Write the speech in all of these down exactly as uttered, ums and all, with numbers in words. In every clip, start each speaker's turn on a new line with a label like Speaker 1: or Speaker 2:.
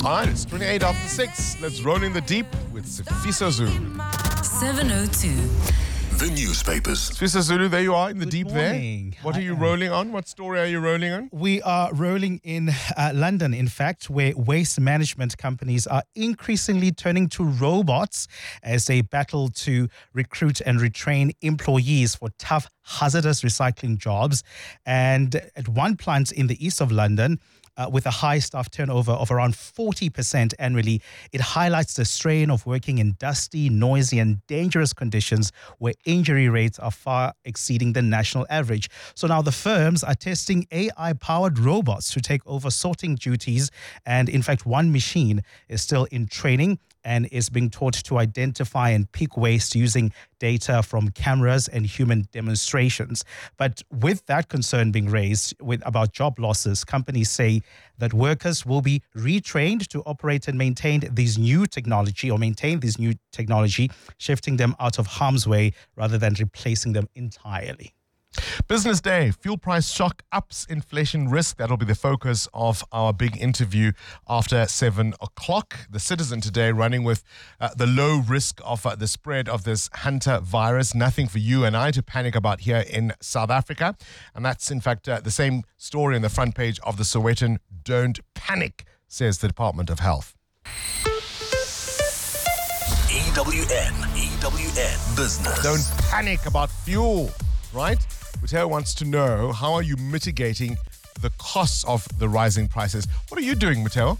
Speaker 1: Fine, it's twenty-eight after six. Let's roll in the deep with Sifiso Zulu.
Speaker 2: seven oh two.
Speaker 3: The newspapers.
Speaker 1: Sifiso Zulu, there you are in the
Speaker 4: Good
Speaker 1: deep
Speaker 4: morning.
Speaker 1: there. What are
Speaker 4: I
Speaker 1: you
Speaker 4: am.
Speaker 1: rolling on? What story are you rolling on?
Speaker 4: We are rolling in uh, London, in fact, where waste management companies are increasingly turning to robots as they battle to recruit and retrain employees for tough, hazardous recycling jobs. And at one plant in the east of London, Uh, with a high staff turnover of around forty percent annually, it highlights the strain of working in dusty, noisy and dangerous conditions where injury rates are far exceeding the national average. So now the firms are testing A I-powered robots to take over sorting duties. And in fact, one machine is still in training and is being taught to identify and pick waste using data from cameras and human demonstrations. But with that concern being raised with about job losses, companies say that workers will be retrained to operate and maintain these new technology or maintain this new technology, shifting them out of harm's way rather than replacing them entirely.
Speaker 1: Business Day, fuel price shock ups inflation risk. That'll be the focus of our big interview after seven o'clock. The Citizen today running with uh, the low risk of uh, the spread of this Hunter virus. Nothing for you and I to panic about here in South Africa. And that's in fact uh, the same story on the front page of the Sowetan. Don't panic, says the Department of Health.
Speaker 3: E W N, E W N Business.
Speaker 1: Don't panic about fuel, right? Mateo wants to know, how are you mitigating the costs of the rising prices? What are you doing, Mateo?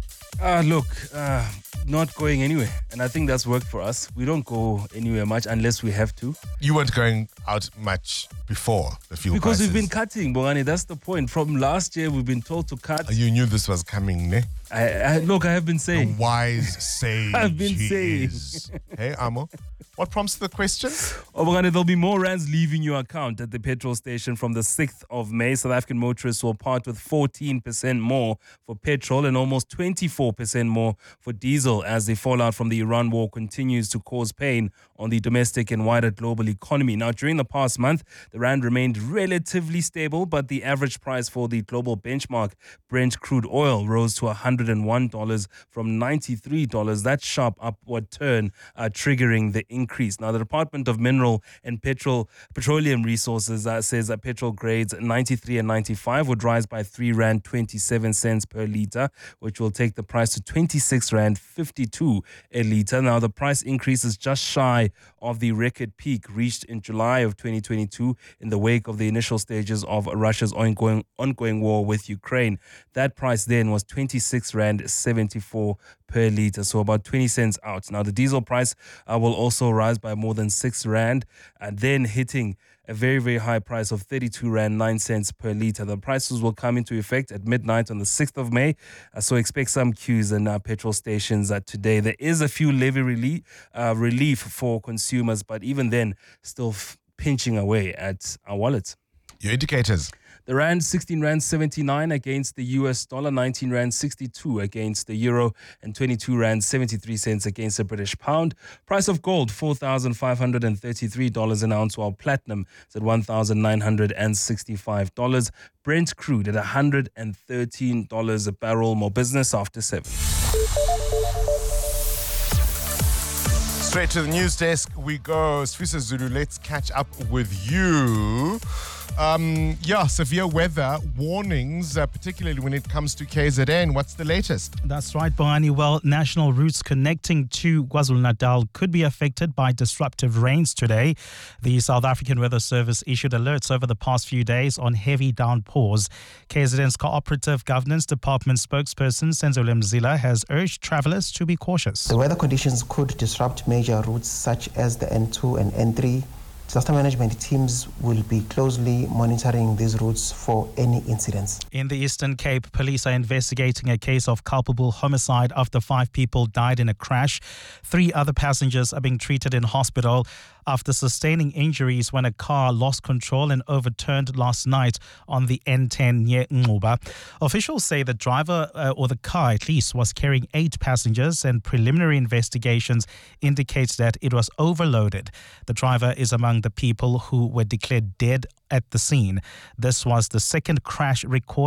Speaker 5: Uh, look, uh, not going anywhere. And I think that's worked for us. We don't go anywhere much unless we have to.
Speaker 1: You weren't going out much before the fuel
Speaker 5: Because
Speaker 1: prices.
Speaker 5: we've been cutting, Bongani. That's the point. From last year, we've been told to cut.
Speaker 1: You knew this was coming, ne?
Speaker 5: I, I, look, I have been
Speaker 1: The
Speaker 5: saying.
Speaker 1: wise sage
Speaker 5: I've been
Speaker 1: he
Speaker 5: saying.
Speaker 1: is. Hey, Amo, what prompts the question?
Speaker 5: Oh, Bongani, there'll be more rands leaving your account at the petrol station from the sixth of May. South African motorists will part with fourteen percent more for petrol and almost twenty-four percent more for diesel as the fallout from the Iran war continues to cause pain on the domestic and wider global economy. Now, during the past month, the rand remained relatively stable, but the average price for the global benchmark Brent crude oil rose to one hundred one dollars from ninety-three dollars. That sharp upward turn uh, triggering the increase. Now, the Department of Mineral and Petrol Petroleum Resources uh, says that petrol grades ninety-three and ninety-five would rise by three rand twenty-seven cents per litre, which will take the price to twenty-six rand fifty-two a litre. Now, the price increase is just shy of the record peak reached in July of twenty twenty-two in the wake of the initial stages of Russia's ongoing ongoing war with Ukraine. That price then was twenty-six rand seventy-four per litre, so about twenty cents out. Now, the diesel price uh, will also rise by more than six rand, and then hitting a very, very high price of thirty-two rand nine cents per litre. The prices will come into effect at midnight on the sixth of May, uh, so expect some queues in uh, petrol stations uh, today. There is a few levy relief, uh, relief for consumers, but even then, still f- pinching away at our wallets.
Speaker 1: Your indicators.
Speaker 5: The rand sixteen rand seventy-nine against the U S dollar, nineteen rand sixty-two against the euro, and twenty-two rand seventy-three cents against the British pound. Price of gold four thousand five hundred thirty-three dollars an ounce, while platinum is at one thousand nine hundred sixty-five dollars. Brent crude at one hundred thirteen dollars a barrel. More business after seven.
Speaker 1: Straight to the news desk we go. Sifiso Zulu, let's catch up with you. Um, yeah, severe weather warnings, uh, particularly when it comes to K Z N. What's the latest?
Speaker 4: That's right, Boani. Well, national routes connecting to KwaZulu-Natal could be affected by disruptive rains today. The South African Weather Service issued alerts over the past few days on heavy downpours. K Z N's Cooperative Governance Department spokesperson, Senzole Mzila, has urged travellers to be cautious.
Speaker 6: The weather conditions could disrupt major routes such as the N two and N three. Disaster management teams will be closely monitoring these routes for any incidents.
Speaker 4: In the Eastern Cape, police are investigating a case of culpable homicide after five people died in a crash. Three other passengers are being treated in hospital after sustaining injuries when a car lost control and overturned last night on the N ten near Ngcuba. Officials say the driver, uh, or the car at least, was carrying eight passengers, and preliminary investigations indicates that it was overloaded. The driver is among the people who were declared dead at the scene. This was the second crash recorded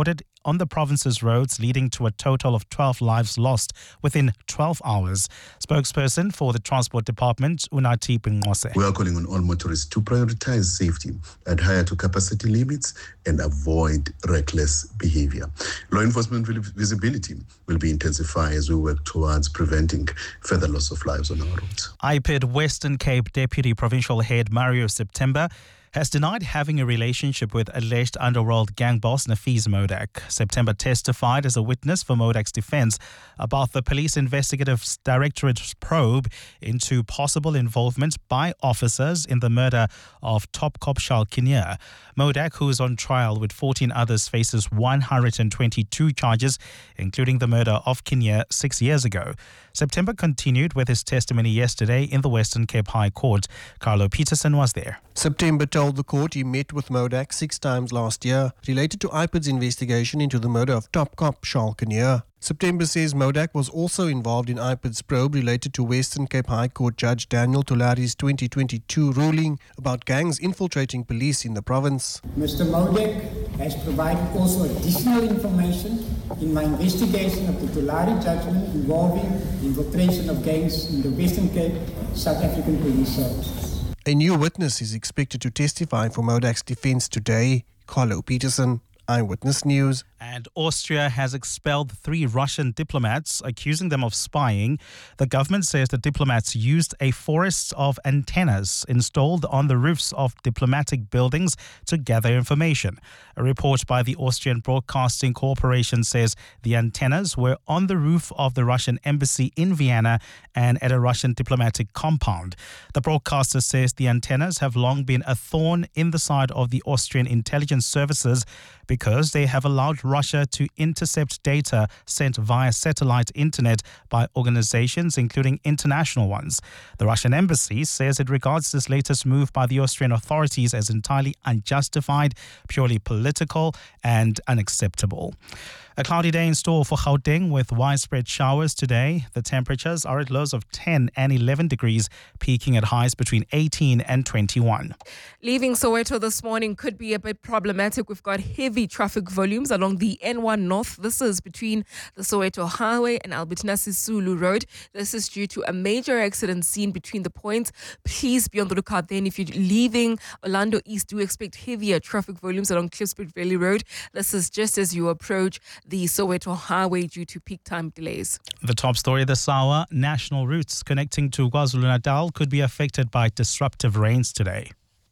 Speaker 4: on the province's roads, leading to a total of twelve lives lost within twelve hours. Spokesperson for the Transport Department, Unathi Pinqose.
Speaker 2: We are calling on all motorists to prioritize safety, adhere to capacity limits, and avoid reckless behavior. Law enforcement visibility will be intensified as we work towards preventing further loss of lives on our roads.
Speaker 4: I P I D Western Cape Deputy Provincial Head Mario September has denied having a relationship with alleged underworld gang boss Nafees Modak. September testified as a witness for Modak's defense about the Police Investigative Directorate's probe into possible involvement by officers in the murder of top cop Charles Kinnear. Modak, who is on trial with fourteen others, faces one hundred twenty-two charges, including the murder of Kinnear six years ago. September continued with his testimony yesterday in the Western Cape High Court. Carlo Peterson was there.
Speaker 7: September told the court he met with Modak six times last year related to I P I D's investigation into the murder of top cop Charles Kinnear. September says Modak was also involved in I P I D's probe related to Western Cape High Court Judge Daniel Tulari's twenty twenty-two ruling about gangs infiltrating police in the province.
Speaker 8: Mister Modak has provided also additional information in my investigation of the Tulari judgment involving the infiltration of gangs in the Western Cape South African Police Service.
Speaker 7: A new witness is expected to testify for Modak's defense today. Carlo Peterson, Eyewitness News.
Speaker 4: And Austria has expelled three Russian diplomats, accusing them of spying. The government says the diplomats used a forest of antennas installed on the roofs of diplomatic buildings to gather information. A report by the Austrian Broadcasting Corporation says the antennas were on the roof of the Russian embassy in Vienna and at a Russian diplomatic compound. The broadcaster says the antennas have long been a thorn in the side of the Austrian intelligence services because they have allowed Russia to intercept data sent via satellite internet by organizations, including international ones. The Russian embassy says it regards this latest move by the Austrian authorities as entirely unjustified, purely political, and unacceptable. A cloudy day in store for Gauteng with widespread showers today. The temperatures are at lows of ten and eleven degrees, peaking at highs between eighteen and twenty-one.
Speaker 9: Leaving Soweto this morning could be a bit problematic. We've got heavy traffic volumes along the N one North. This is between the Soweto Highway and Albertina Sisulu Road. This is due to a major accident seen between the points. Please be on the lookout then. If you're leaving Orlando East, do expect heavier traffic volumes along Klipspruit Valley Road. This is just as you approach the Soweto Highway due to peak time delays.
Speaker 4: The top story this hour, national routes connecting to KwaZulu-Natal could be affected by disruptive rains today.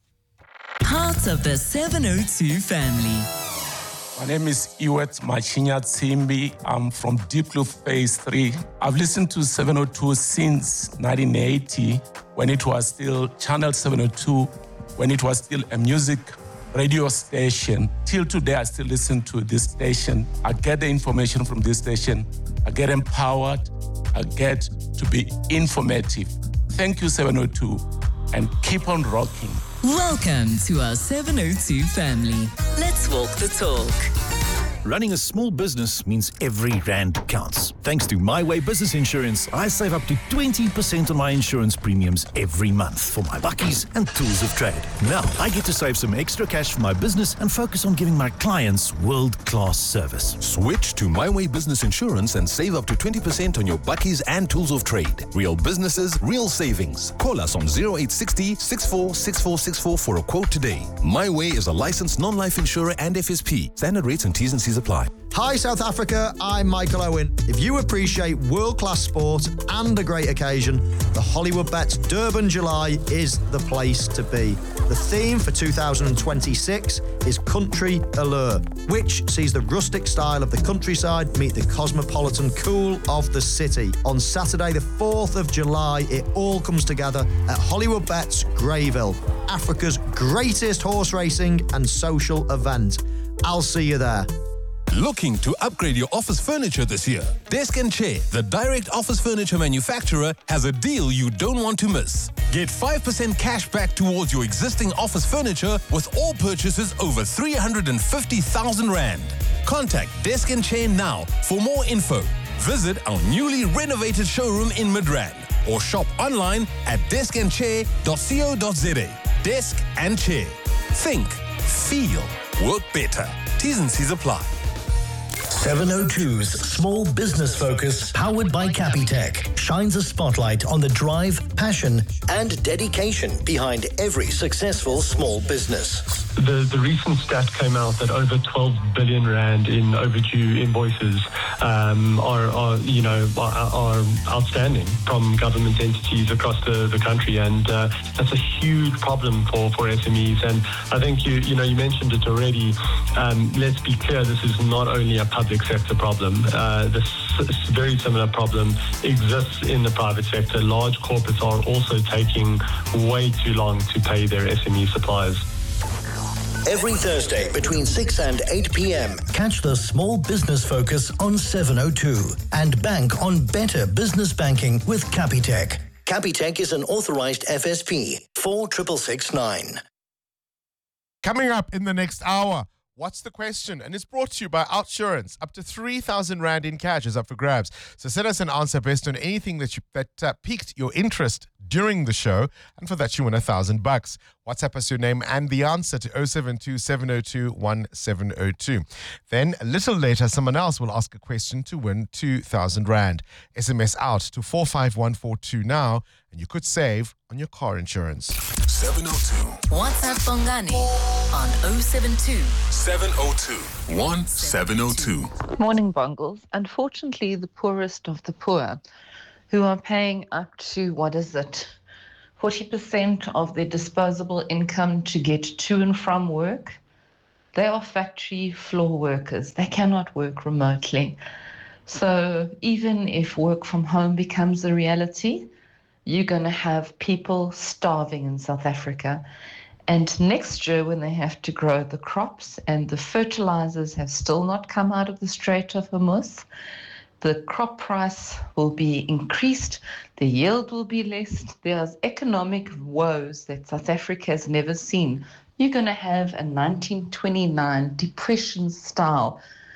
Speaker 10: Part of the seven oh two family.
Speaker 11: My name is Iwet Machinya Tsimbi. I'm from Deep Blue Phase three. I've listened to seven oh two since nineteen eighty, when it was still Channel seven oh two, when it was still a music radio station. Till today, I still listen to this station. I get the information from this station. I get empowered. I get to be informative. Thank you, seven oh two, and keep on rocking.
Speaker 10: Welcome to our seven oh two family. Let's walk the talk.
Speaker 12: Running a small business means every rand counts. Thanks to My Way Business Insurance, I save up to twenty percent on my insurance premiums every month for my bakkies and tools of trade. Now, I get to save some extra cash for my business and focus on giving my clients world-class service.
Speaker 13: Switch to My Way Business Insurance and save up to twenty percent on your bakkies and tools of trade. Real businesses, real savings. Call us on zero eight six zero, six four six four six four for a quote today. My Way is a licensed non-life insurer and F S P. Standard rates and T's and C's apply.
Speaker 14: Hi South Africa, I'm Michael Owen. If you appreciate world-class sport and a great occasion, the Hollywood Bets Durban July is the place to be. The theme for two thousand twenty-six is Country Allure, which sees the rustic style of the countryside meet the cosmopolitan cool of the city. On Saturday the fourth of July, it all comes together at Hollywood Bets Greyville, Africa's greatest horse racing and social event. I'll see you there.
Speaker 13: Looking to upgrade your office furniture this year? Desk and Chair, the direct office furniture manufacturer, has a deal you don't want to miss. Get five percent cash back towards your existing office furniture with all purchases over three hundred fifty thousand rand. Contact Desk and Chair now for more info. Visit our newly renovated showroom in Midrand or shop online at desk and chair dot co dot za. Desk and Chair. Think, feel, work better. T's and C's apply.
Speaker 15: seven oh two's Small Business Focus, powered by Capitec, shines a spotlight on the drive, passion, and dedication behind every successful small business.
Speaker 16: The, the recent stat came out that over twelve billion rand in overdue invoices um, are, are, you know, are, are outstanding from government entities across the, the country, and uh, that's a huge problem for, for S M Es. And I think you you know you mentioned it already. Um, let's be clear, this is not only a public sector problem. Uh, this very similar problem exists in the private sector. Large corporates are also taking way too long to pay their S M E suppliers.
Speaker 15: Every Thursday between six and eight p.m. Catch the Small Business Focus on seven oh two and bank on better business banking with Capitec. Capitec is an authorized F S P four six six nine.
Speaker 1: Coming up in the next hour, what's the question? And it's brought to you by Outsurance. Up to three thousand rand in cash is up for grabs. So send us an answer based on anything that you, that uh, piqued your interest during the show. And for that, you win a thousand bucks. WhatsApp us your name and the answer to oh seven two, seven oh two, one seven oh two. Then a little later, someone else will ask a question to win two thousand rand. S M S out to four five one four two now, and you could save on your car insurance.
Speaker 3: seven oh two.
Speaker 10: WhatsApp Bongani on oh seven two,
Speaker 3: seven oh two, one seven oh two.
Speaker 17: Morning, Bongles. Unfortunately, the poorest of the poor, who are paying up to, what is it, forty percent of their disposable income to get to and from work, they are factory floor workers. They cannot work remotely. So even if work from home becomes a reality, you're going to have people starving in South Africa. And next year, when they have to grow the crops and the fertilizers have still not come out of the Strait of Hormuz, the crop price will be increased, the yield will be less. There's economic woes that South Africa has never seen. You're going to have a nineteen twenty-nine depression-style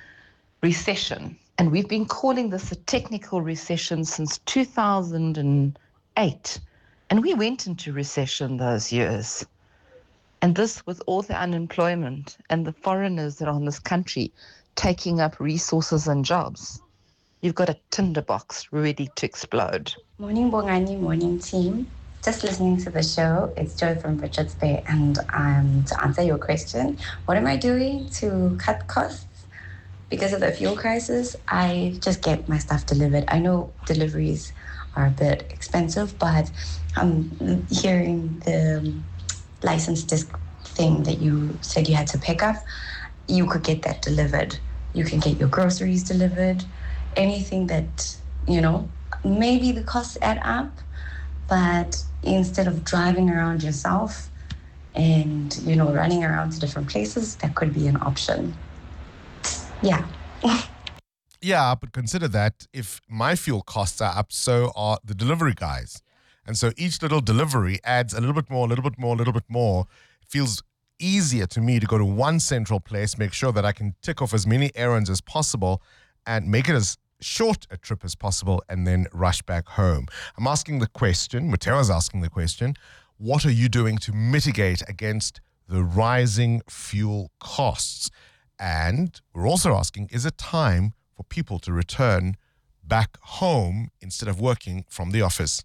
Speaker 17: recession. And we've been calling this a technical recession since two thousand eight. And we went into recession those years. And this with all the unemployment and the foreigners that are in this country taking up resources and jobs. You've got a tinderbox ready to explode.
Speaker 18: Morning, Bongani, morning, team. Just listening to the show. It's Joy from Richards Bay. And um, to answer your question, what am I doing to cut costs? Because of the fuel crisis, I just get my stuff delivered. I know deliveries are a bit expensive, but I'm hearing the license disc thing that you said you had to pick up. You could get that delivered. You can get your groceries delivered. Anything that, you know, maybe the costs add up, but instead of driving around yourself and, you know, running around to different places, that could be an option. Yeah.
Speaker 1: Yeah, but consider that if my fuel costs are up, so are the delivery guys. And so each little delivery adds a little bit more, a little bit more, a little bit more. It feels easier to me to go to one central place, make sure that I can tick off as many errands as possible and make it as short a trip as possible and then rush back home. I'm asking the question, Mateo's asking the question, what are you doing to mitigate against the rising fuel costs? And we're also asking, is it time for people to return back home instead of working from the office?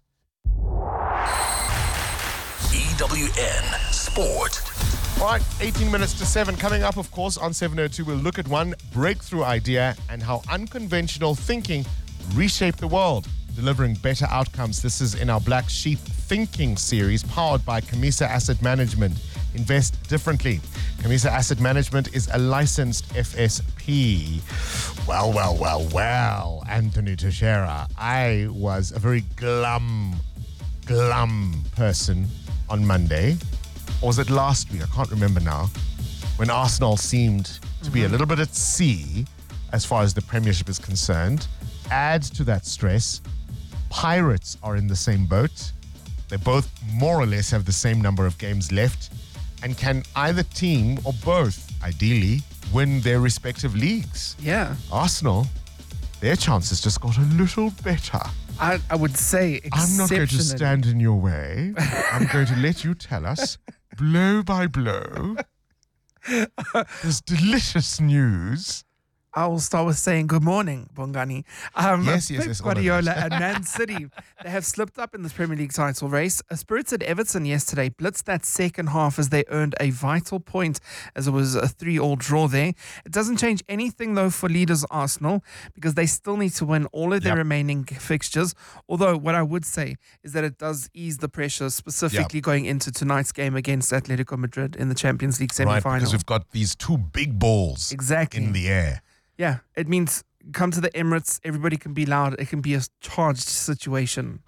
Speaker 3: E W N Sport.
Speaker 1: All right, eighteen minutes to seven. Coming up, of course, on seven oh two, we'll look at one breakthrough idea and how unconventional thinking reshaped the world, delivering better outcomes. This is in our Black Sheep Thinking series, powered by Camisa Asset Management. Invest differently. Camisa Asset Management is a licensed F S P. Well, well, well, well, Anthony Teixeira. I was a very glum, glum person on Monday. Or was it last week? I can't remember now. When Arsenal seemed to mm-hmm. be a little bit at sea as far as the Premiership is concerned. Add to that stress, Pirates are in the same boat. They both more or less have the same number of games left. And can either team or both, ideally, win their respective leagues?
Speaker 19: Yeah.
Speaker 1: Arsenal, their chances just got a little better.
Speaker 19: I, I would say
Speaker 1: I'm not going to stand in your way. I'm going to let you tell us, blow by blow, this delicious news
Speaker 19: I will start with saying good morning, Bongani. Um,
Speaker 1: Yes, yes,
Speaker 19: Pep
Speaker 1: yes, all of
Speaker 19: Guardiola
Speaker 1: it.
Speaker 19: and Man City, they have slipped up in this Premier League title race. A spirited Everton yesterday blitzed that second half as they earned a vital point as it was a three-all draw there. It doesn't change anything, though, for leaders Arsenal because they still need to win all of their
Speaker 1: Yep.
Speaker 19: remaining fixtures. Although what I would say is that it does ease the pressure, specifically going into tonight's game against Atletico Madrid in the Champions League
Speaker 1: Right,
Speaker 19: semi-final.
Speaker 1: because we've got these two big balls
Speaker 19: Exactly.
Speaker 1: in the air.
Speaker 19: Yeah, it means come to the Emirates, everybody can be loud. It can be a charged situation.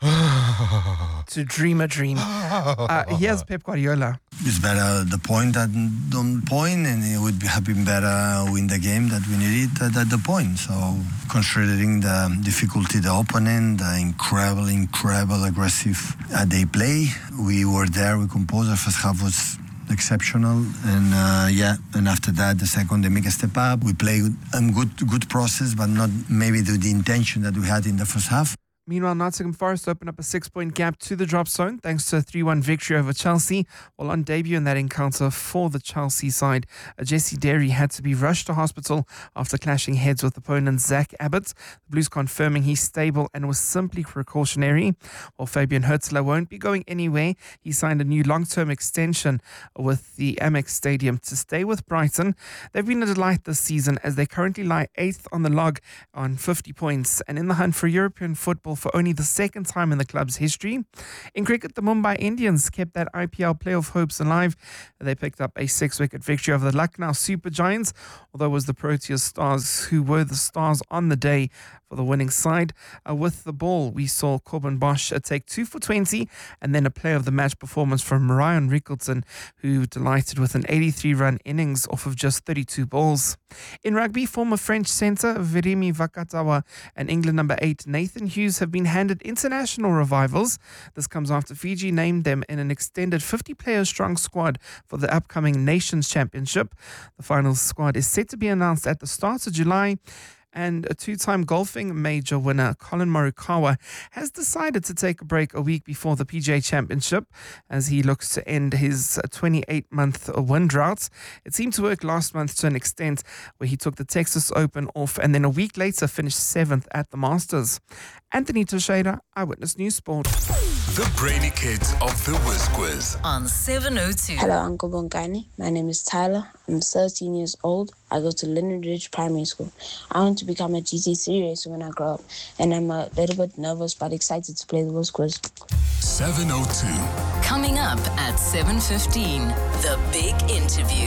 Speaker 19: To dream a dream. Uh, here's Pep Guardiola.
Speaker 20: It's better the point than don't point, and it would be, have been better win the game that we needed at, at the point. So, considering the difficulty, the opponent, the incredible, incredible aggressive uh, they play, we were there, we composed. The first half was exceptional, and uh, yeah, and after that, the second they make a step up. We play a um, good, good process, but not maybe the, the intention that we had in the first half.
Speaker 19: Meanwhile, Nottingham Forest opened up a six-point gap to the drop zone thanks to a three-one victory over Chelsea. While on debut in that encounter for the Chelsea side, uh, Jesse Derry had to be rushed to hospital after clashing heads with opponent Zach Abbott. The Blues confirming he's stable and was simply precautionary. While Fabian Hurtler won't be going anywhere, he signed a new long-term extension with the Amex Stadium to stay with Brighton. They've been a delight this season as they currently lie eighth on the log on fifty points and in the hunt for European football for only the second time in the club's history. In cricket, the Mumbai Indians kept that I P L playoff hopes alive. They picked up a six-wicket victory over the Lucknow Super Giants, although it was the Proteas Stars who were the stars on the day for the winning side. Uh, with the ball, we saw Corbin Bosch uh, take two for twenty and then a player of the match performance from Ryan Rickleton, who delighted with an eighty-three-run innings off of just thirty-two balls. In rugby, former French centre Virimi Vakatawa and England number eight Nathan Hughes have been handed international revivals. This comes after Fiji named them in an extended fifty-player strong squad for the upcoming Nations Championship. The final squad is set to be announced at the start of July. And a two-time golfing major winner, Colin Morikawa, has decided to take a break a week before the P G A Championship as he looks to end his twenty-eight-month win drought. It seemed to work last month to an extent where he took the Texas Open off and then a week later finished seventh at the Masters. Anthony Teixeira, Eyewitness News Sport.
Speaker 3: The Brainy Kids of the Whiz Quiz.
Speaker 10: On seven oh two.
Speaker 21: Hello, Uncle Bongani. My name is Tyler. I'm thirteen years old. I go to Linden Ridge Primary School. I want to become a G T three racer when I grow up, and I'm a little bit nervous but excited to play the Whiz Quiz.
Speaker 3: seven oh two.
Speaker 10: Coming up at seven fifteen, the big interview.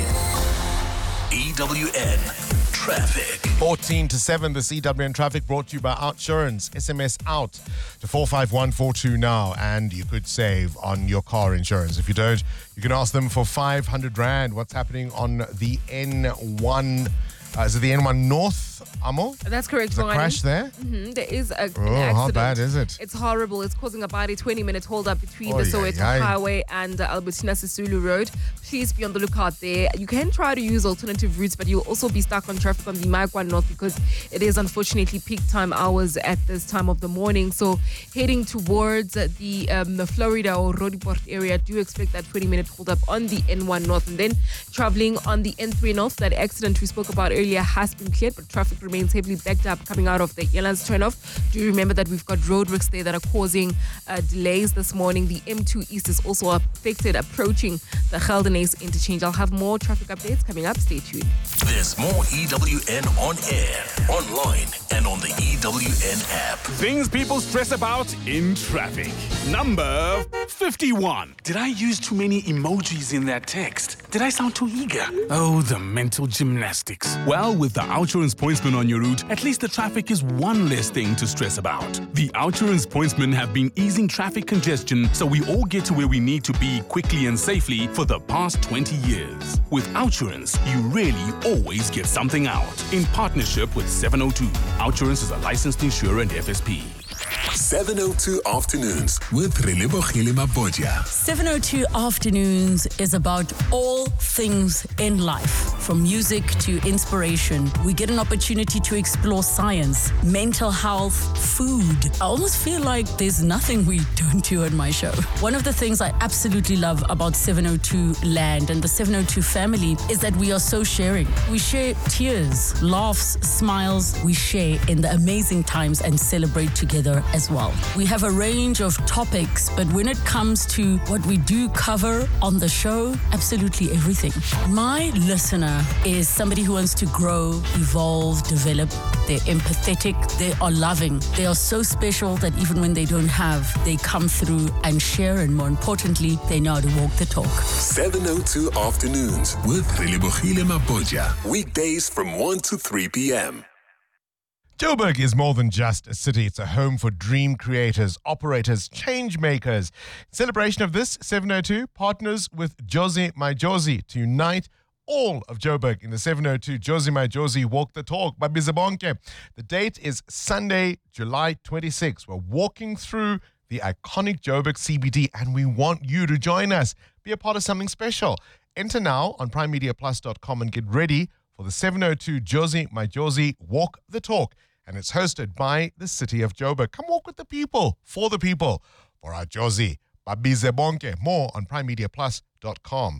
Speaker 3: E W N Traffic.
Speaker 1: fourteen to seven, the E W N Traffic brought to you by Outsurance. S M S out to four five one four two now, and you could save on your car insurance. If you don't, you can ask them for five hundred rand. What's happening on the N one? Uh, is it the N one North, Amo?
Speaker 9: That's correct,
Speaker 1: Is a
Speaker 9: Brian.
Speaker 1: crash there?
Speaker 9: Mm-hmm. There is a, an
Speaker 1: Oh,
Speaker 9: accident.
Speaker 1: how bad is it?
Speaker 9: It's horrible. It's causing about a twenty-minute hold-up between
Speaker 1: Oh,
Speaker 9: the
Speaker 1: yeah,
Speaker 9: Soweto
Speaker 1: yeah.
Speaker 9: Highway and uh, Albertina Sisulu Road. Please be on the lookout there. You can try to use alternative routes, but you'll also be stuck on traffic on the Maikwan North because it is unfortunately peak time hours at this time of the morning. So heading towards the, um, the Florida or Rodiport area, do expect that twenty-minute hold-up on the N one North. And then traveling on the N three North, that accident we spoke about earlier has been cleared, but traffic remains heavily backed up coming out of the Yelands turnoff. Do remember that we've got roadworks there that are causing uh, delays this morning. The M two East is also affected approaching the Geldenhuys interchange. I'll have more traffic updates coming up. Stay tuned.
Speaker 3: There's more E W N on air, online, and on the E W N app.
Speaker 22: Things people stress about in traffic. Number fifty-one. Did I use too many emojis in that text? Did I sound too eager? Oh, the mental gymnastics. Well, with the Outsurance Pointsman on your route, at least the traffic is one less thing to stress about. The Outsurance Pointsmen have been easing traffic congestion so we all get to where we need to be quickly and safely for the past twenty years. With Outsurance, you really always get something out. In partnership with seven oh two, Outsurance is a licensed insurer and F S P.
Speaker 3: seven oh two Afternoons with Relebogile Mabotja.
Speaker 5: seven oh two Afternoons is about all things in life, from music to inspiration. We get an opportunity to explore science, mental health, food. I almost feel like there's nothing we don't do on my show. One of the things I absolutely love about seven oh two Land and the seven oh two family is that we are so sharing. We share tears, laughs, smiles. We share in the amazing times and celebrate together as well. We have a range of topics, but when it comes to what we do cover on the show, absolutely everything. My listener is somebody who wants to grow, evolve, develop. They're empathetic, they are loving. They are so special that even when they don't have, they come through and share, and more importantly, they know how to walk the talk.
Speaker 3: seven oh two Afternoons with Relebogile Mabotja. Weekdays from one to three p.m.
Speaker 1: Joburg is more than just a city. It's a home for dream creators, operators, change makers. In celebration of this, seven oh two partners with Jozi My Jozi to unite all of Joburg in the seven oh two Jozi My Jozi Walk the Talk by Bizabonke. The date is Sunday, July twenty-sixth. We're walking through the iconic Joburg C B D and we want you to join us. Be a part of something special. Enter now on prime media plus dot com and get ready for the seven oh two Jozi My Jozi Walk the Talk. And it's hosted by the city of Joburg. Come walk with the people, for the people, for our Jozi. Babize Bonke. More on prime media plus dot com.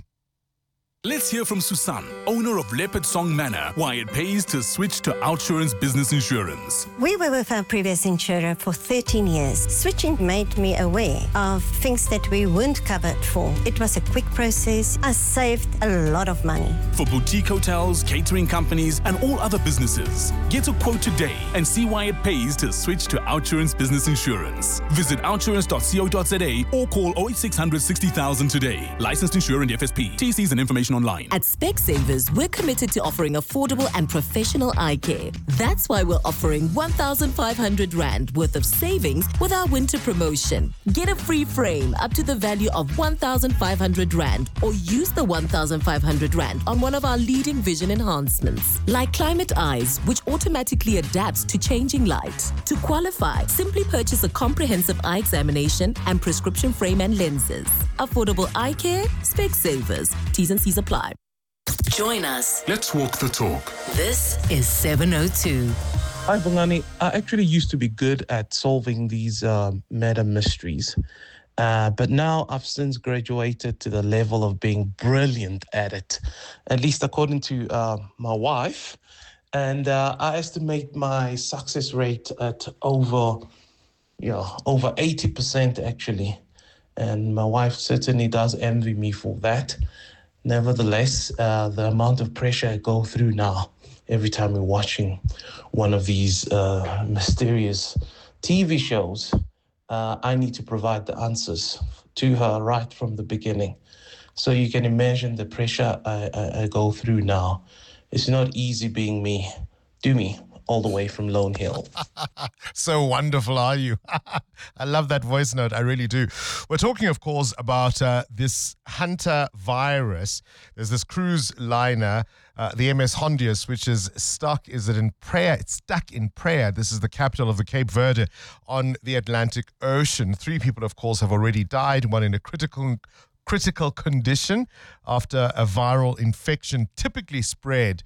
Speaker 22: Let's hear from Susan, owner of Leopard Song Manor, why it pays to switch to Outsurance Business Insurance.
Speaker 6: We were with our previous insurer for thirteen years. Switching made me aware of things that we weren't covered for. It was a quick process. I saved a lot of money.
Speaker 22: For boutique hotels, catering companies, and all other businesses, get a quote today and see why it pays to switch to Outsurance Business Insurance. Visit outsurance dot co dot za or call oh eight six hundred sixty thousand today. Licensed insurer and F S P. T Cs and information online.
Speaker 23: At Specsavers, we're committed to offering affordable and professional eye care. That's why we're offering one thousand five hundred rand worth of savings with our winter promotion. Get a free frame up to the value of one thousand five hundred rand or use the one thousand five hundred rand on one of our leading vision enhancements, like Climate Eyes, which automatically adapts to changing light. To qualify, simply purchase a comprehensive eye examination and prescription frame and lenses. Affordable eye care, Specsavers. T's and C's apply. Join us.
Speaker 22: Let's walk the talk.
Speaker 23: This is seven oh two.
Speaker 24: Hi, Bongani. I actually used to be good at solving these um, meta mysteries. Uh, but now I've since graduated to the level of being brilliant at it, at least according to uh, my wife. And uh, I estimate my success rate at over, you know, over eighty percent actually. And my wife certainly does envy me for that. Nevertheless, uh, the amount of pressure I go through now every time we're watching one of these uh, mysterious T V shows, uh, I need to provide the answers to her right from the beginning. So you can imagine the pressure I, I, I go through now. It's not easy being me. Do me. All the way from Lone Hill.
Speaker 1: So wonderful, are you? I love that voice note. I really do. We're talking, of course, about uh, this Hunter virus. There's this cruise liner, uh, the M S Hondius, which is stuck. Is it in Praia? It's stuck in Praia. This is the capital of the Cape Verde on the Atlantic Ocean. Three people, of course, have already died, one in a critical critical condition after a viral infection typically spread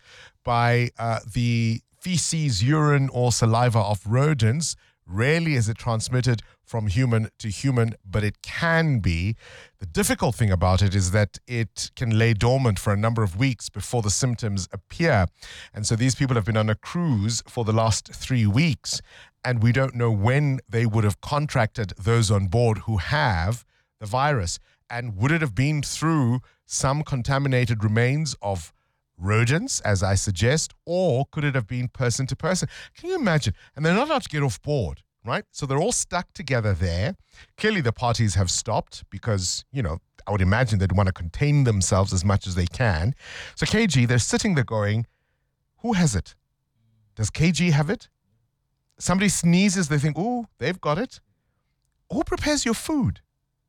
Speaker 1: by uh, the feces, urine, or saliva of rodents. Rarely is it transmitted from human to human, but it can be. The difficult thing about it is that it can lay dormant for a number of weeks before the symptoms appear. And so these people have been on a cruise for the last three weeks, and we don't know when they would have contracted those on board who have the virus. And would it have been through some contaminated remains of rodents, as I suggest, or could it have been person to person? Can you imagine? And they're not allowed to get off board, right? So they're all stuck together there. Clearly the parties have stopped because, you know, I would imagine they'd want to contain themselves as much as they can. So K G, they're sitting there going, who has it? Does K G have it? Somebody sneezes, they think, oh, they've got it. Who prepares your food?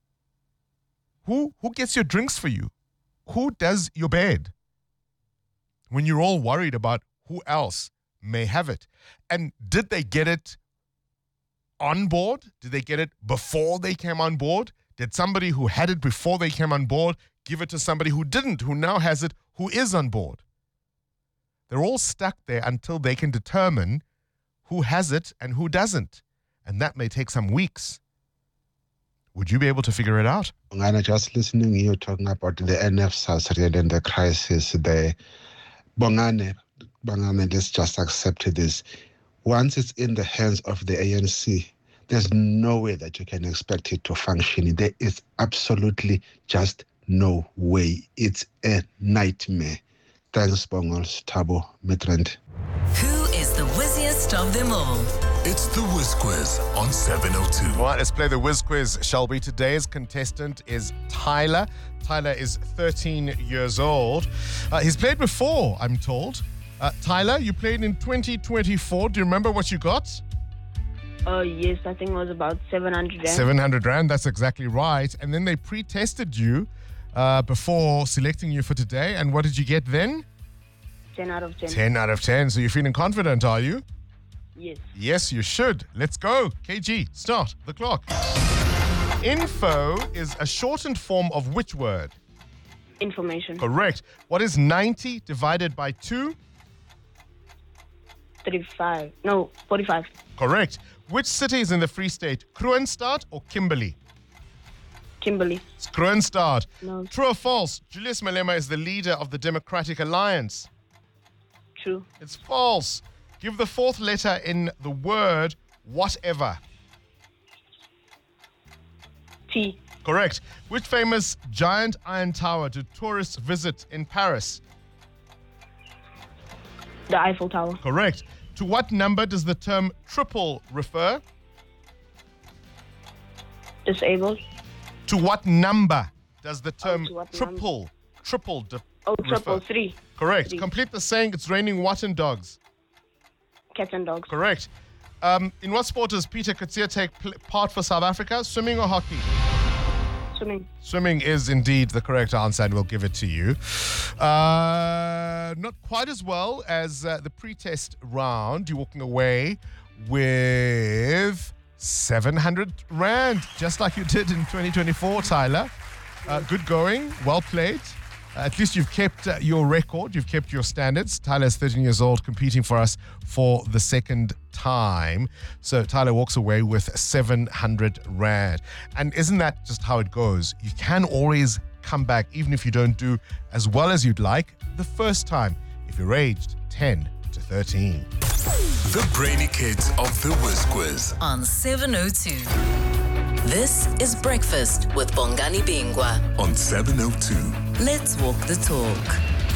Speaker 1: Who, who gets your drinks for you? Who does your bed? When you're all worried about who else may have it. And did they get it on board? Did they get it before they came on board? Did somebody who had it before they came on board give it to somebody who didn't, who now has it, who is on board? They're all stuck there until they can determine who has it and who doesn't. And that may take some weeks. Would you be able to figure it out?
Speaker 2: I'm just listening you talking about the N F S A S and the crisis there. Bongane, Bongane, let's just accept this. Once it's in the hands of the A N C, there's no way that you can expect it to function. There is absolutely just no way. It's a nightmare. Thanks, Bongos, Tabo, Midrand.
Speaker 23: Who is the whizziest of them all?
Speaker 3: It's the Whiz Quiz on seven oh two.
Speaker 1: All right, let's play the Whiz Quiz, shall we? Today's contestant is Tyler. Tyler is thirteen years old. Uh, he's played before, I'm told. Uh, Tyler, you played in twenty twenty-four. Do you remember what you got?
Speaker 21: Oh, yes, I think it was about seven hundred rand.
Speaker 1: seven hundred rand, that's exactly right. And then they pre-tested you uh, before selecting you for today. And what did you get then?
Speaker 21: ten out of ten.
Speaker 1: ten out of ten. So you're feeling confident, are you?
Speaker 21: Yes.
Speaker 1: Yes, you should. Let's go. K G, start the clock. Info is a shortened form of which word?
Speaker 21: Information.
Speaker 1: Correct. What is ninety divided by two?
Speaker 21: thirty-five. No, forty-five.
Speaker 1: Correct. Which city is in the Free State? Kroonstad or Kimberley?
Speaker 21: Kimberley.
Speaker 1: It's Kroonstad.
Speaker 21: No.
Speaker 1: True or false? Julius Malema is the leader of the Democratic Alliance.
Speaker 21: True.
Speaker 1: It's false. Give the fourth letter in the word whatever.
Speaker 21: T.
Speaker 1: Correct. Which famous giant iron tower do tourists visit in Paris?
Speaker 21: The Eiffel Tower.
Speaker 1: Correct. To what number does the term triple refer?
Speaker 21: Disabled.
Speaker 1: To what number does the term
Speaker 21: to what
Speaker 1: triple, triple de-
Speaker 21: Oh, triple
Speaker 1: refer?
Speaker 21: three.
Speaker 1: Correct.
Speaker 21: Three.
Speaker 1: Complete the saying, it's raining what and dogs?
Speaker 21: Cats and dogs.
Speaker 1: Correct. Um, in what sport does Peter Coetzee take pl- part for South Africa? Swimming or hockey?
Speaker 21: Swimming.
Speaker 1: Swimming is indeed the correct answer, and we'll give it to you. Uh, not quite as well as uh, the pre-test round. You're walking away with seven hundred rand, just like you did in twenty twenty-four, Tyler. Uh, good going. Well played. Uh, at least you've kept uh, your record. You've kept your standards. Tyler's thirteen years old, competing for us for the second time. So Tyler walks away with seven hundred rand. And isn't that just how it goes? You can always come back, even if you don't do as well as you'd like the first time, if you're aged ten to thirteen.
Speaker 3: The Brainy Kids of the Whiz Quiz
Speaker 23: On seven oh two. This is Breakfast with Bongani Bingwa.
Speaker 3: on seven oh two.
Speaker 23: Let's walk the talk.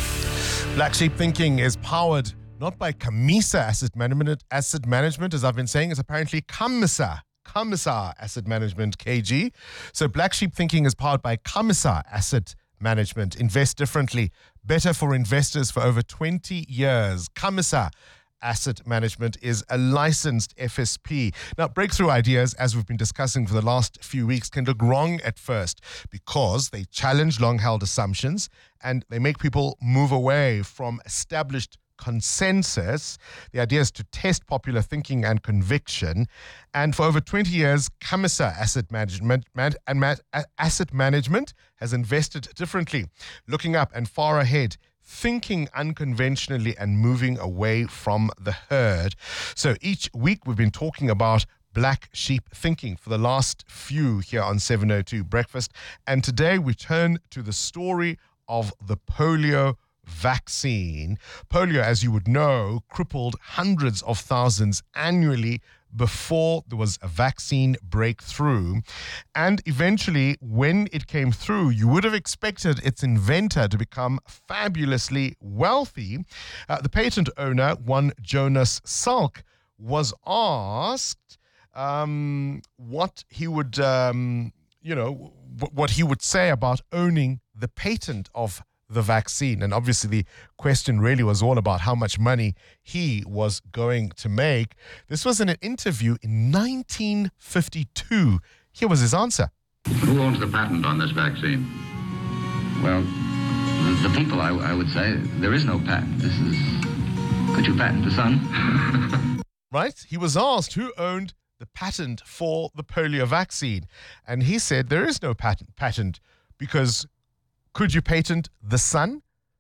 Speaker 1: Black Sheep Thinking is powered not by Camisa Asset Management, Asset Management, as I've been saying, it's apparently Camisa. Camisa Asset Management, K G. So Black Sheep Thinking is powered by Camisa Asset Management. Invest differently. Better for investors for over twenty years. Camisa Asset Management is a licensed F S P. Now, breakthrough ideas, as we've been discussing for the last few weeks, can look wrong at first because they challenge long-held assumptions and they make people move away from established consensus. The idea is to test popular thinking and conviction. And for over twenty years, Camisa Asset Management man, and ma- Asset Management has invested differently, looking up and far ahead, thinking unconventionally and moving away from the herd. So each week we've been talking about black sheep thinking for the last few here on seven oh two Breakfast. And today we turn to the story of the polio vaccine. Polio, as you would know, crippled hundreds of thousands annually before there was a vaccine breakthrough. And eventually, when it came through, you would have expected its inventor to become fabulously wealthy. Uh, the patent owner, one Jonas Salk, was asked um, what he would, um, you know, w- what he would say about owning the patent of the vaccine. And obviously the question really was all about how much money he was going to make. This was in an interview in nineteen fifty-two. Here was his answer.
Speaker 4: Who owns the patent on this vaccine? Well, the, the people, I, I would say. There is no patent. This is... Could you patent the sun?
Speaker 1: Right? He was asked who owned the patent for the polio vaccine. And he said there is no patent, patent because could you patent the sun?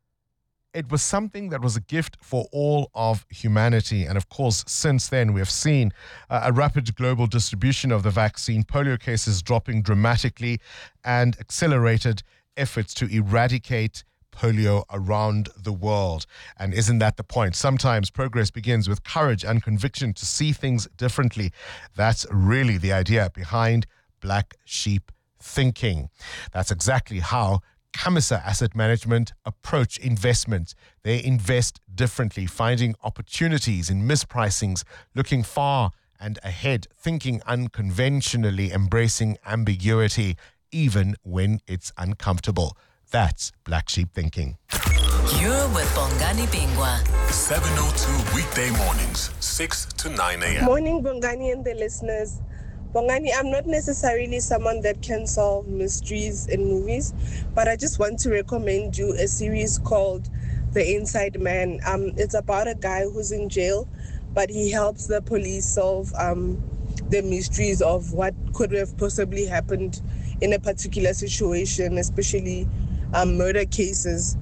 Speaker 1: It was something that was a gift for all of humanity. And of course, since then, we have seen uh, a rapid global distribution of the vaccine, polio cases dropping dramatically, and accelerated efforts to eradicate polio around the world. And isn't that the point? Sometimes progress begins with courage and conviction to see things differently. That's really the idea behind Black Sheep thinking. That's exactly how Camisa Asset Management approach investment. They invest differently, finding opportunities in mispricings, looking far and ahead, thinking unconventionally, embracing ambiguity, even when it's uncomfortable. That's Black Sheep thinking.
Speaker 10: You're with Bongani Bingwa.
Speaker 3: seven oh two weekday mornings, six to nine a.m.
Speaker 7: Morning, Bongani and the listeners. Bongani, I'm not necessarily someone that can solve mysteries in movies, but I just want to recommend you a series called The Inside Man. Um, it's about a guy who's in jail, but he helps the police solve um, the mysteries of what could have possibly happened in a particular situation, especially um, murder cases.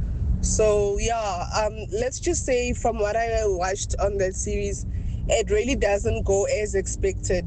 Speaker 7: So yeah, um, let's just say from what I watched on that series, it really doesn't go as expected,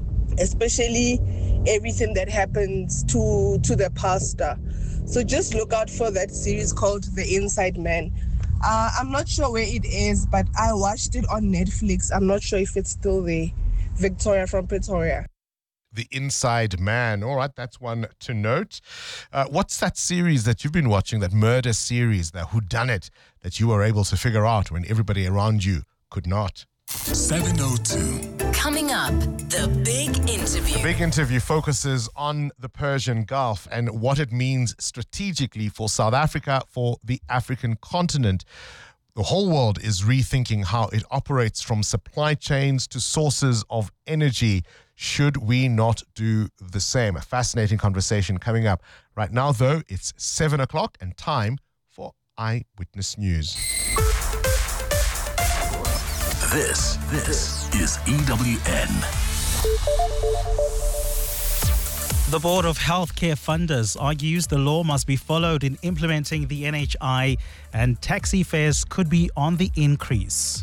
Speaker 7: especially everything that happens to to the pastor. So just look out for that series called The Inside Man. Uh, I'm not sure where it is, but I watched it on Netflix. I'm not sure if it's still there. Victoria from Pretoria.
Speaker 1: The Inside Man. All right, that's one to note. Uh, what's that series that you've been watching, that murder series, the whodunit, that you were able to figure out when everybody around you could not?
Speaker 3: seven oh two.
Speaker 10: Coming up, the big interview.
Speaker 1: The big interview focuses on the Persian Gulf and what it means strategically for South Africa, for the African continent. The whole world is rethinking how it operates, from supply chains to sources of energy. Should we not do the same? A fascinating conversation coming up. Right now, though, it's seven o'clock and time for Eyewitness News.
Speaker 3: This, this is E W N.
Speaker 8: The Board of Healthcare Funders argues the law must be followed in implementing the N H I, and taxi fares could be on the increase.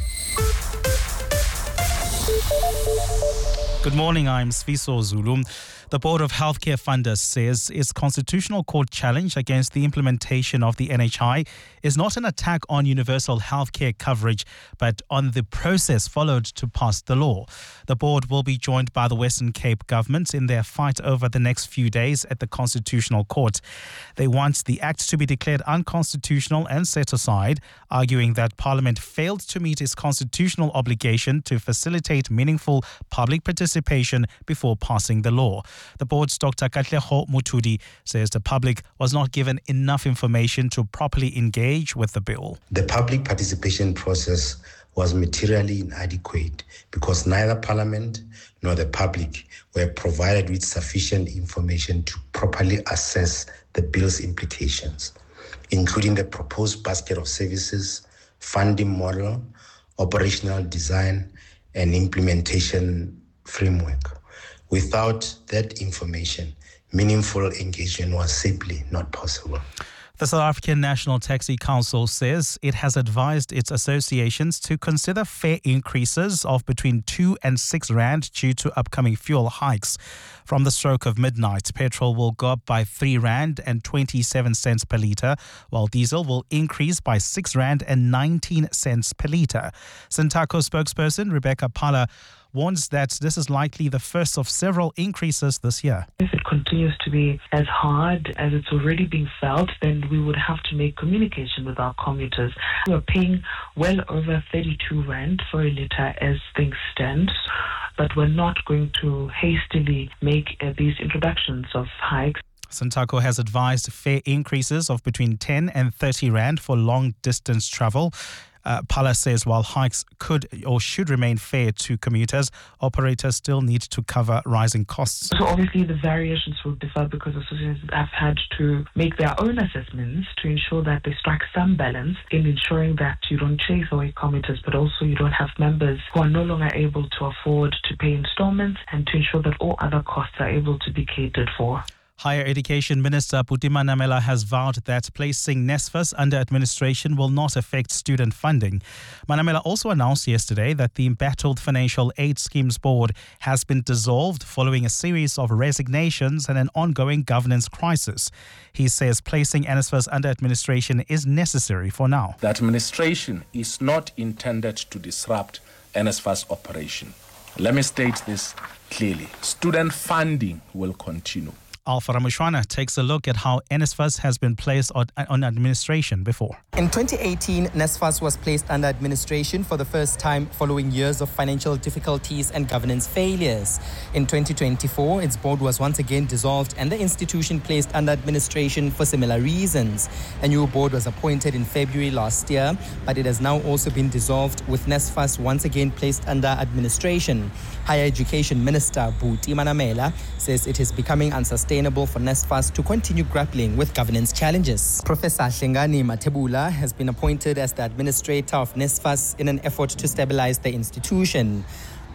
Speaker 8: Good morning, I'm Sfiso Zulu. The Board of Healthcare Funders says its constitutional court challenge against the implementation of the N H I is not an attack on universal healthcare coverage, but on the process followed to pass the law. The board will be joined by the Western Cape government in their fight over the next few days at the Constitutional Court. They want the act to be declared unconstitutional and set aside, arguing that Parliament failed to meet its constitutional obligation to facilitate meaningful public participation before passing the law. The board's Doctor Katleho Mutudi says the public was not given enough information to properly engage with the bill.
Speaker 11: The public participation process was materially inadequate because neither Parliament nor the public were provided with sufficient information to properly assess the bill's implications, including the proposed basket of services, funding model, operational design, and implementation framework. Without that information, meaningful engagement was simply not possible.
Speaker 8: The South African National Taxi Council says it has advised its associations to consider fare increases of between two and six rand due to upcoming fuel hikes. From the stroke of midnight, petrol will go up by three rand and twenty-seven cents per litre, while diesel will increase by six rand and nineteen cents per litre. Santaco spokesperson Rebecca Pala warns that this is likely the first of several increases this year.
Speaker 12: If it continues to be as hard as it's already being felt, then we would have to make communication with our commuters. We're paying well over thirty-two rand for a litre as things stand, but we're not going to hastily make uh, these introductions of hikes.
Speaker 8: Santaco has advised fare increases of between ten and thirty rand for long distance travel. Uh, Pala says while hikes could or should remain fair to commuters, operators still need to cover rising costs.
Speaker 12: So obviously the variations will differ because associations have had to make their own assessments to ensure that they strike some balance in ensuring that you don't chase away commuters, but also you don't have members who are no longer able to afford to pay installments, and to ensure that all other costs are able to be catered for.
Speaker 8: Higher Education Minister Buti Manamela has vowed that placing NSFAS under administration will not affect student funding. Manamela also announced yesterday that the embattled Financial Aid Schemes Board has been dissolved following a series of resignations and an ongoing governance crisis. He says placing NSFAS under administration is necessary for now.
Speaker 13: The administration is not intended to disrupt NSFAS operation. Let me state this clearly. Student funding will continue.
Speaker 8: Alpha Ramushwana takes a look at how NSFAS has been placed on, on administration before.
Speaker 14: In twenty eighteen, NSFAS was placed under administration for the first time following years of financial difficulties and governance failures. In twenty twenty-four, its board was once again dissolved and the institution placed under administration for similar reasons. A new board was appointed in February last year, but it has now also been dissolved, with NSFAS once again placed under administration. Higher Education Minister Buti Manamela says it is becoming unsustainable for NSFAS to continue grappling with governance challenges. Professor Hlengani Mathebula has been appointed as the administrator of NSFAS in an effort to stabilize the institution.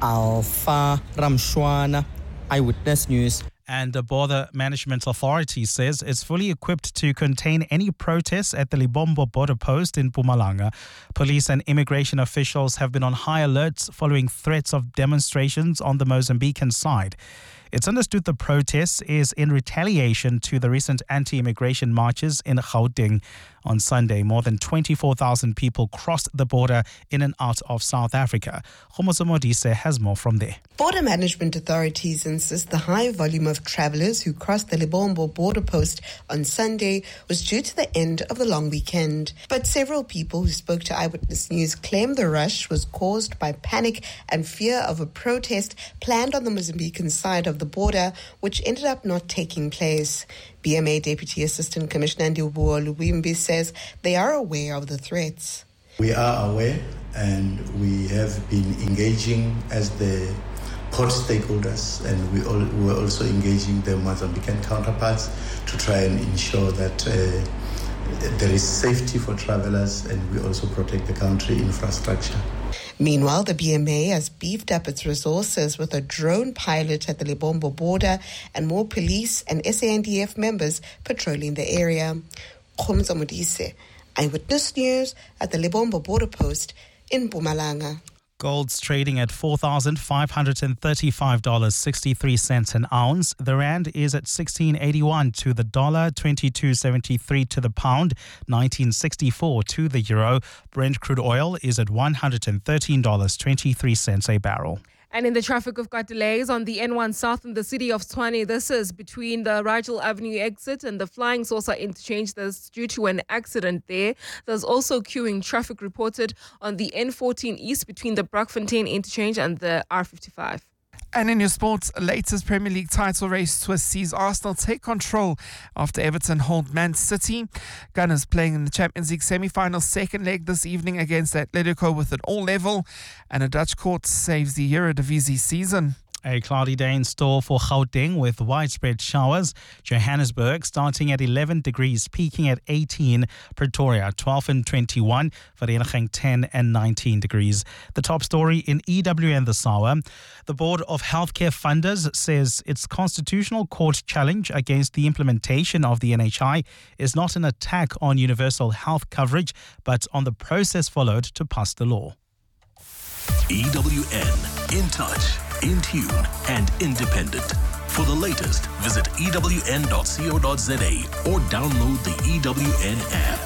Speaker 14: Alpha Ramshwana, Eyewitness News.
Speaker 8: And the Border Management Authority says it's fully equipped to contain any protests at the Libombo border post in Mpumalanga. Police and immigration officials have been on high alert following threats of demonstrations on the Mozambican side. It's understood the protest is in retaliation to the recent anti-immigration marches in Gauteng. On Sunday, more than twenty-four thousand people crossed the border in and out of South Africa. Khomoso Modise has more from there.
Speaker 15: Border management authorities insist the high volume of travellers who crossed the Libombo border post on Sunday was due to the end of the long weekend. But several people who spoke to Eyewitness News claim the rush was caused by panic and fear of a protest planned on the Mozambican side of the border, which ended up not taking place. B M A Deputy Assistant Commissioner Ndiubuo Lubimbi says they are aware of the threats.
Speaker 16: We are aware, and we have been engaging as the port stakeholders, and we all, we're also engaging the Mozambican counterparts to try and ensure that uh, there is safety for travelers, and we also protect the country infrastructure.
Speaker 15: Meanwhile, the B M A has beefed up its resources with a drone pilot at the Libombo border and more police and S A N D F members patrolling the area. Khomoso Modise, Eyewitness News at the Libombo border post in Mpumalanga.
Speaker 8: Gold's trading at four thousand five hundred thirty-five dollars and sixty-three cents an ounce. The rand is at sixteen eighty-one to the dollar, twenty-two seventy-three to the pound, nineteen sixty-four to the euro. Brent crude oil is at one hundred thirteen dollars and twenty-three cents a barrel.
Speaker 9: And in the traffic, we've got delays on the N one South in the city of Tshwane. This is between the Rigel Avenue exit and the Flying Saucer interchange. That's due to an accident there. There's also queuing traffic reported on the N fourteen East between the Brakfontein interchange and the R fifty-five.
Speaker 19: And in your sports, latest Premier League title race twist sees Arsenal take control after Everton hold Man City. Gunners playing in the Champions League semi-final second leg this evening against Atletico with an all-level, and a Dutch court saves the Eredivisie season.
Speaker 8: A cloudy day in store for Gauteng with widespread showers. Johannesburg starting at eleven degrees, peaking at eighteen. Pretoria twelve and twenty-one. Vereeniging ten and nineteen degrees. The top story in E W N this hour. The Board of Healthcare Funders says its constitutional court challenge against the implementation of the N H I is not an attack on universal health coverage, but on the process followed to pass the law.
Speaker 3: E W N, in touch, in tune, and independent. For the latest, visit E W N dot co dot za or download the E W N app.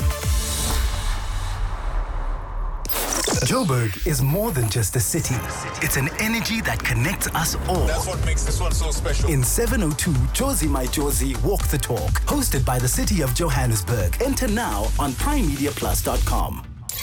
Speaker 25: Joburg is more than just a city. It's an energy that connects us all.
Speaker 26: That's what makes this one so special.
Speaker 25: In seven oh two, Jozi My Jozi Walk the Talk, hosted by the City of Johannesburg. Enter now on prime media plus dot com.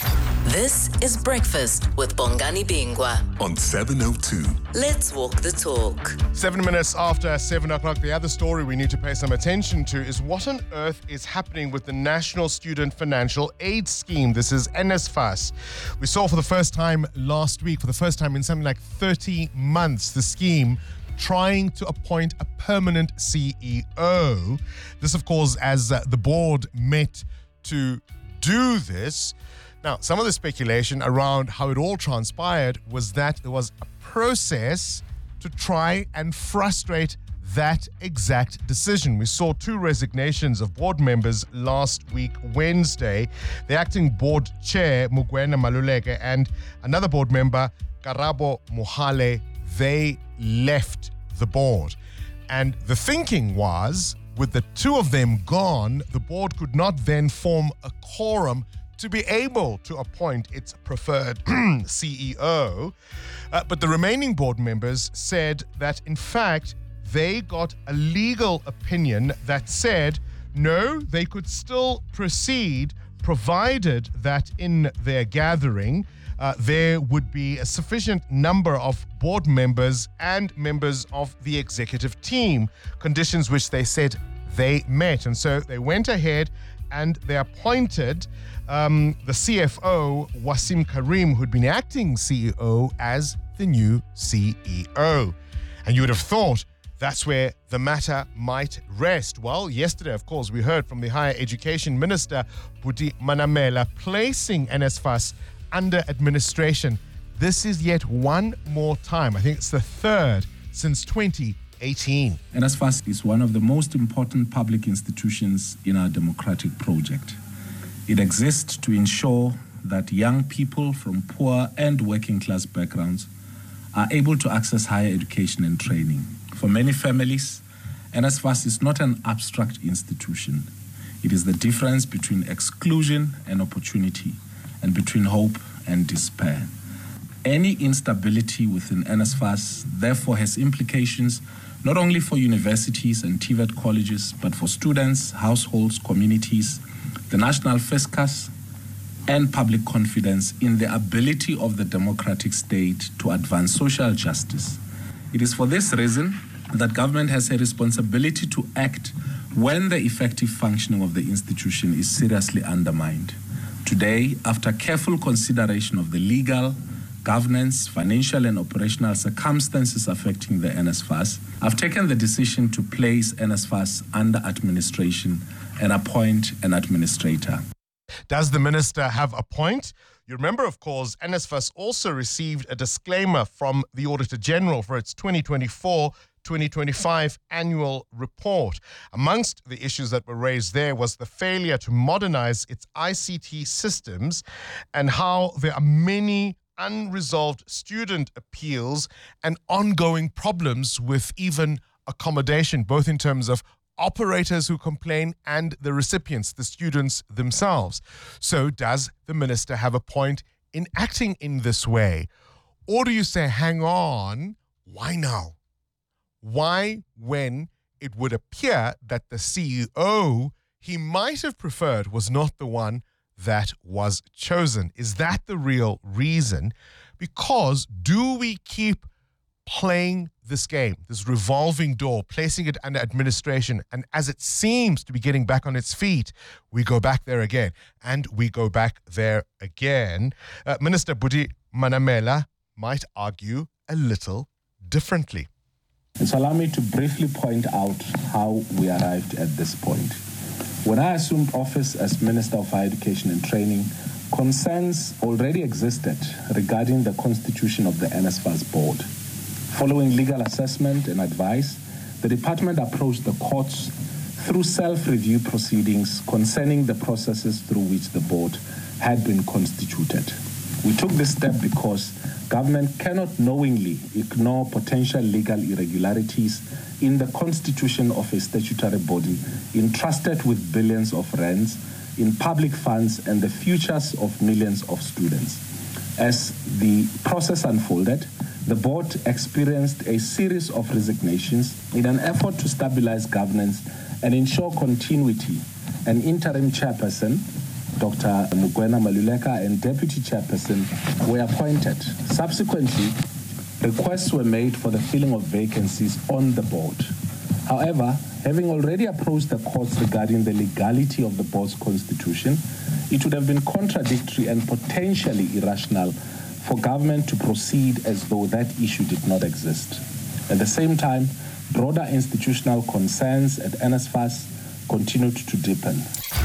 Speaker 10: This is Breakfast with Bongani Bingwa
Speaker 3: on seven oh two.
Speaker 10: Let's walk the talk.
Speaker 1: Seven minutes after seven o'clock, the other story we need to pay some attention to is what on earth is happening with the National Student Financial Aid Scheme. This is NSFAS. We saw for the first time last week, for the first time in something like thirty months, the scheme trying to appoint a permanent C E O. This, of course, as uh, the board met to do this. Now, some of the speculation around how it all transpired was that there was a process to try and frustrate that exact decision. We saw two resignations of board members last week, Wednesday. The acting board chair, Mugwena Maluleke, and another board member, Karabo Mohale, they left the board. And the thinking was, with the two of them gone, the board could not then form a quorum to be able to appoint its preferred C E O. Uh, but the remaining board members said that, in fact, they got a legal opinion that said, no, they could still proceed provided that in their gathering, uh, there would be a sufficient number of board members and members of the executive team, conditions which they said they met. And so they went ahead and they appointed um, the C F O, Wasim Karim, who'd been acting C E O, as the new C E O. And you would have thought that's where the matter might rest. Well, yesterday, of course, we heard from the Higher Education Minister, Buti Manamela, placing NSFAS under administration. This is yet one more time. I think it's the third since twenty eighteen.
Speaker 13: NSFAS is one of the most important public institutions in our democratic project. It exists to ensure that young people from poor and working class backgrounds are able to access higher education and training. For many families, NSFAS is not an abstract institution. It is the difference between exclusion and opportunity, and between hope and despair. Any instability within NSFAS therefore has implications not only for universities and T V E T colleges, but for students, households, communities, the national fiscus, and public confidence in the ability of the democratic state to advance social justice. It is for this reason that government has a responsibility to act when the effective functioning of the institution is seriously undermined. Today, after careful consideration of the legal, governance, financial and operational circumstances affecting the NSFAS, I've taken the decision to place NSFAS under administration and appoint an administrator.
Speaker 1: Does the minister have a point? You remember, of course, NSFAS also received a disclaimer from the Auditor General for its twenty twenty-four twenty twenty-five annual report. Amongst the issues that were raised there was the failure to modernize its I C T systems and how there are many unresolved student appeals and ongoing problems with even accommodation, both in terms of operators who complain and the recipients, the students themselves. So does the minister have a point in acting in this way? Or do you say, hang on, why now? Why, when it would appear that the C E O he might have preferred was not the one that was chosen? Is that the real reason? Because do we keep playing this game, this revolving door, placing it under administration, and as it seems to be getting back on its feet, we go back there again, and we go back there again? Uh, Minister Buti Manamela might argue a little differently.
Speaker 13: And so allow me to briefly point out how we arrived at this point. When I assumed office as Minister of Higher Education and Training, concerns already existed regarding the constitution of the NSFAS board. Following legal assessment and advice, the department approached the courts through self-review proceedings concerning the processes through which the board had been constituted. We took this step because government cannot knowingly ignore potential legal irregularities in the constitution of a statutory body entrusted with billions of rands in public funds and the futures of millions of students. As the process unfolded, the board experienced a series of resignations in an effort to stabilize governance and ensure continuity. An interim chairperson, Doctor Mokoena Maluleka and Deputy Chairperson were appointed. Subsequently, requests were made for the filling of vacancies on the board. However, having already approached the courts regarding the legality of the board's constitution, it would have been contradictory and potentially irrational for government to proceed as though that issue did not exist. At the same time, broader institutional concerns at NSFAS continued to deepen.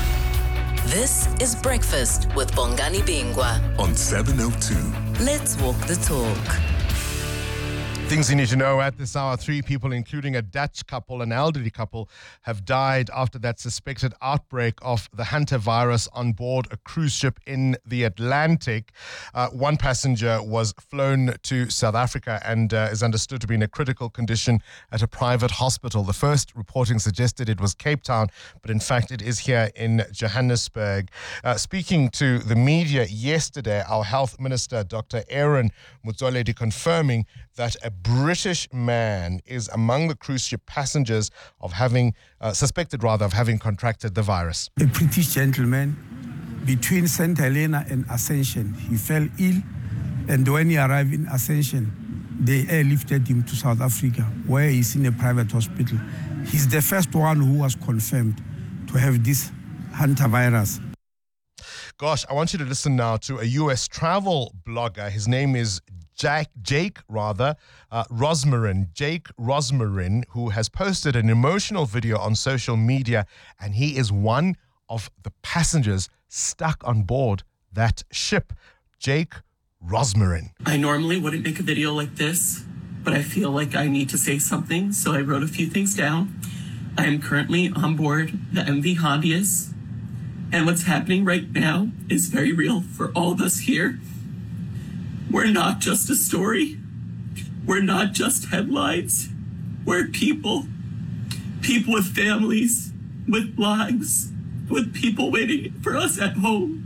Speaker 23: This is Breakfast with Bongani Bingwa
Speaker 3: on seven oh two.
Speaker 23: Let's walk the talk.
Speaker 1: Things you need to know at this hour. Three people, including a Dutch couple, an elderly couple, have died after that suspected outbreak of the hantavirus on board a cruise ship in the Atlantic. Uh, one passenger was flown to South Africa and uh, is understood to be in a critical condition at a private hospital. The first reporting suggested it was Cape Town, but in fact it is here in Johannesburg. Uh, speaking to the media yesterday, our health minister, Doctor Aaron Motsoaledi, confirming that a British man is among the cruise ship passengers of having, uh, suspected rather, of having contracted the virus.
Speaker 5: A British gentleman between Saint Helena and Ascension. He fell ill, and when he arrived in Ascension, they airlifted him to South Africa, where he's in a private hospital. He's the first one who was confirmed to have this hantavirus.
Speaker 1: Gosh, I want you to listen now to a U S travel blogger. His name is Jack, Jake, rather, uh, Rosmarin, Jake Rosmarin, who has posted an emotional video on social media, and he is one of the passengers stuck on board that ship. Jake Rosmarin.
Speaker 6: I normally wouldn't make a video like this, but I feel like I need to say something, so I wrote a few things down. I am currently on board the M V Hondius, and what's happening right now is very real for all of us here. We're not just a story. We're not just headlines. We're people. People with families, with lives, with people waiting for us at home.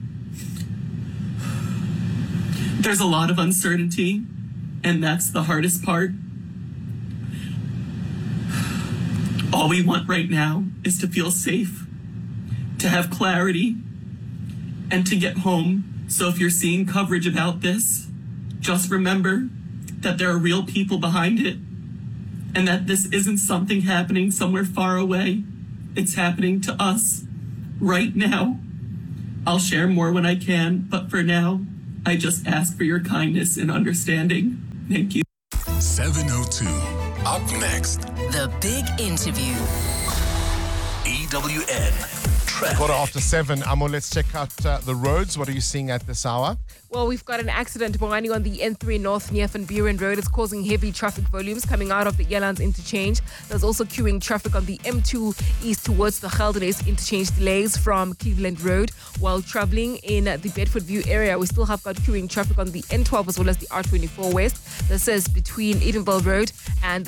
Speaker 6: There's a lot of uncertainty, and that's the hardest part. All we want right now is to feel safe, to have clarity, and to get home. So if you're seeing coverage about this, just remember that there are real people behind it, and that this isn't something happening somewhere far away. It's happening to us right now. I'll share more when I can, but for now, I just ask for your kindness and understanding. Thank you.
Speaker 3: seven oh two. Up next,
Speaker 23: The Big Interview.
Speaker 3: E W N.
Speaker 1: Quarter after seven. Amo, let's check out uh, the roads. What are you seeing at this hour?
Speaker 9: Well, we've got an accident running on the N three North near Van Buren Road. It's causing heavy traffic volumes coming out of the Yelands interchange. There's also queuing traffic on the M two east towards the Geldenhuys interchange, delays from Cleveland Road. While traveling in the Bedford View area, we still have got queuing traffic on the N twelve as well as the R twenty-four west. This is between Edenville Road and the